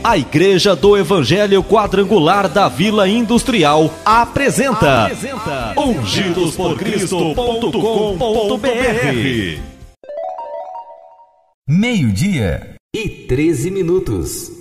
A Igreja do Evangelho Quadrangular da Vila Industrial apresenta ungidosporcristo.com.br. 12:13.